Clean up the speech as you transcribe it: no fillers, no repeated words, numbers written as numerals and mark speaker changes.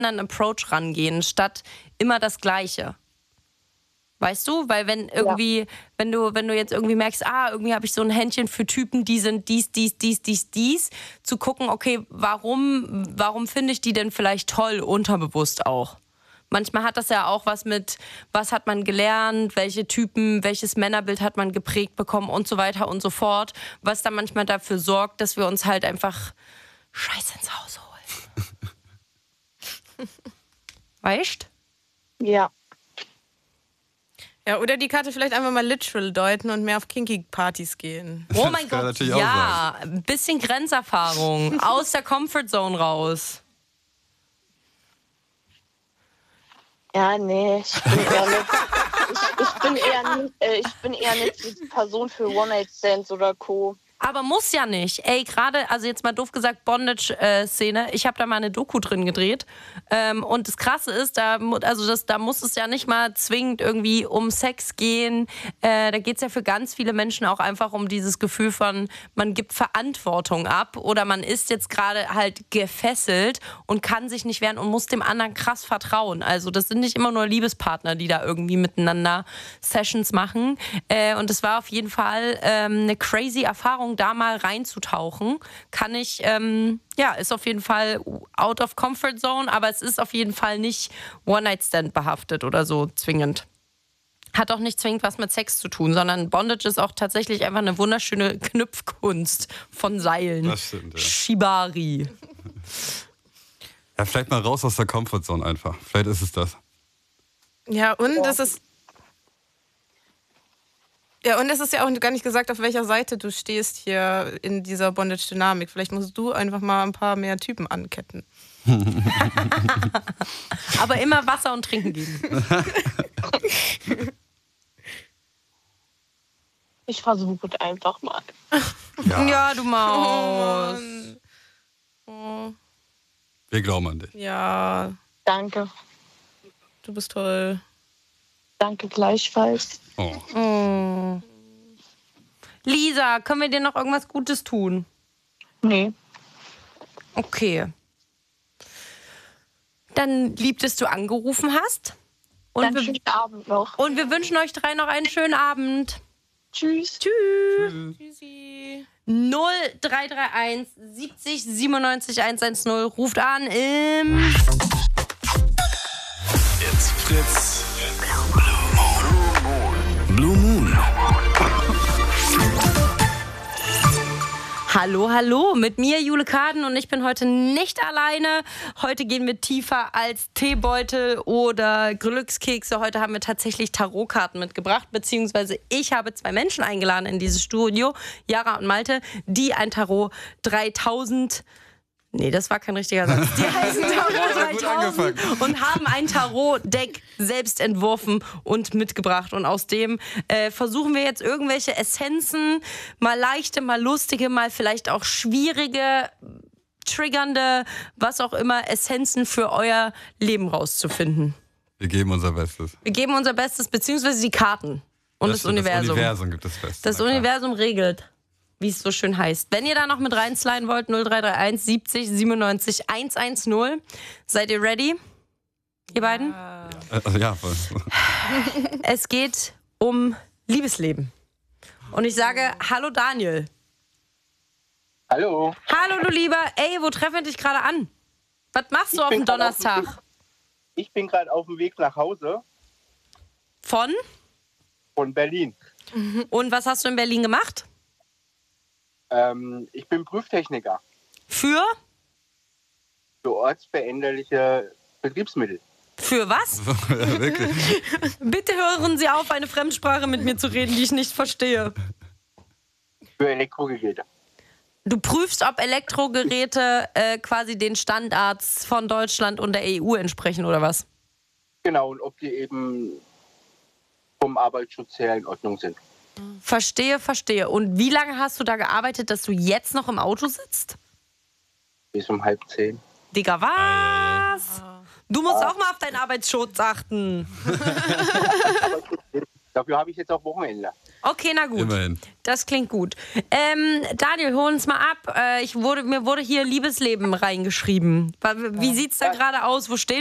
Speaker 1: anderen Approach rangehen, statt immer das Gleiche. Weißt du? Weil wenn irgendwie, wenn du jetzt irgendwie merkst, irgendwie habe ich so ein Händchen für Typen, die sind dies, zu gucken, okay, warum finde ich die denn vielleicht toll, unterbewusst auch? Manchmal hat das ja auch was mit, was hat man gelernt, welche Typen, welches Männerbild hat man geprägt bekommen und so weiter und so fort, was dann manchmal dafür sorgt, dass wir uns halt einfach Scheiße ins Haus holen. Weißt?
Speaker 2: Ja.
Speaker 3: Ja, oder die Karte vielleicht einfach mal literal deuten und mehr auf Kinky-Partys gehen.
Speaker 1: Oh mein Gott, ja. Ein bisschen Grenzerfahrung. Aus der Comfortzone raus.
Speaker 2: Ja, nee, ich bin eher nicht die Person für One-Night-Stands oder Co.
Speaker 1: Aber muss ja nicht. Ey, gerade, also jetzt mal doof gesagt, Bondage-Szene. Ich habe da mal eine Doku drin gedreht. Und das Krasse ist, da muss es ja nicht mal zwingend irgendwie um Sex gehen. Da geht es ja für ganz viele Menschen auch einfach um dieses Gefühl von, man gibt Verantwortung ab oder man ist jetzt gerade halt gefesselt und kann sich nicht wehren und muss dem anderen krass vertrauen. Also das sind nicht immer nur Liebespartner, die da irgendwie miteinander Sessions machen. Und es war auf jeden Fall eine crazy Erfahrung, da mal reinzutauchen, kann ich, ist auf jeden Fall out of comfort zone, aber es ist auf jeden Fall nicht One-Night-Stand behaftet oder so zwingend. Hat auch nicht zwingend was mit Sex zu tun, sondern Bondage ist auch tatsächlich einfach eine wunderschöne Knüpfkunst von Seilen.
Speaker 4: Das stimmt, ja.
Speaker 1: Shibari.
Speaker 4: Ja, vielleicht mal raus aus der Comfortzone einfach. Vielleicht ist es das.
Speaker 3: Ja, und es ist... Ja, und es ist ja auch gar nicht gesagt, auf welcher Seite du stehst hier in dieser Bondage-Dynamik. Vielleicht musst du einfach mal ein paar mehr Typen anketten.
Speaker 1: Aber immer Wasser und Trinken geben.
Speaker 2: Ich versuche es einfach mal.
Speaker 1: Ja, du Maus.
Speaker 3: Oh.
Speaker 4: Wir glauben an dich.
Speaker 3: Ja.
Speaker 2: Danke.
Speaker 3: Du bist toll.
Speaker 2: Danke gleichfalls.
Speaker 1: Oh. Lisa, können wir dir noch irgendwas Gutes tun?
Speaker 2: Nee.
Speaker 1: Okay. Dann lieb, dass du angerufen hast.
Speaker 2: Und schönen Abend noch.
Speaker 1: Und wir wünschen euch 3 noch einen schönen Abend.
Speaker 2: Tschüss.
Speaker 1: Tschüss.
Speaker 3: Tschüssi.
Speaker 1: 0331 70 97 110. Ruft an im...
Speaker 5: It's Fritz. Blue Moon.
Speaker 1: Hallo, mit mir Jule Kaden und ich bin heute nicht alleine. Heute gehen wir tiefer als Teebeutel oder Glückskekse. Heute haben wir tatsächlich Tarotkarten mitgebracht, beziehungsweise ich habe 2 Menschen eingeladen in dieses Studio, Yara und Malte, die ein Tarot 3000... Nee, das war kein richtiger Satz. Die heißen Tarot 3000 und haben ein Tarot-Deck selbst entworfen und mitgebracht. Und aus dem versuchen wir jetzt irgendwelche Essenzen, mal leichte, mal lustige, mal vielleicht auch schwierige, triggernde, was auch immer, Essenzen für euer Leben rauszufinden.
Speaker 4: Wir geben unser Bestes.
Speaker 1: Wir geben unser Bestes, beziehungsweise die Karten und das Universum.
Speaker 4: Das Universum gibt das Beste.
Speaker 1: Das Universum regelt, wie es so schön heißt. Wenn ihr da noch mit reinsliden wollt, 0331 70 97 110. Seid ihr ready? Ihr beiden?
Speaker 4: Ja, voll.
Speaker 1: Es geht um Liebesleben. Und ich sage, hallo Daniel.
Speaker 6: Hallo.
Speaker 1: Hallo du Lieber. Ey, wo treffen wir dich gerade an? Was machst du auf dem Donnerstag?
Speaker 6: Ich bin gerade auf dem Weg nach Hause.
Speaker 1: Von?
Speaker 6: Von Berlin.
Speaker 1: Und was hast du in Berlin gemacht?
Speaker 6: Ich bin Prüftechniker.
Speaker 1: Für?
Speaker 6: Für ortsveränderliche Betriebsmittel.
Speaker 1: Für was?
Speaker 4: Ja, wirklich.
Speaker 1: Bitte hören Sie auf, eine Fremdsprache mit mir zu reden, die ich nicht verstehe.
Speaker 6: Für Elektrogeräte.
Speaker 1: Du prüfst, ob Elektrogeräte quasi den Standards von Deutschland und der EU entsprechen, oder was?
Speaker 6: Genau, und ob die eben vom Arbeitsschutz her in Ordnung sind.
Speaker 1: Verstehe. Und wie lange hast du da gearbeitet, dass du jetzt noch im Auto sitzt?
Speaker 6: Bis um 9:30.
Speaker 1: Digga, was? Du musst auch mal auf deinen Arbeitsschutz achten.
Speaker 6: Dafür habe ich jetzt auch Wochenende.
Speaker 1: Okay, na gut.
Speaker 4: Immerhin.
Speaker 1: Das klingt gut. Daniel, hol uns mal ab. Mir wurde hier Liebesleben reingeschrieben. Wie sieht's da gerade aus? Wo steht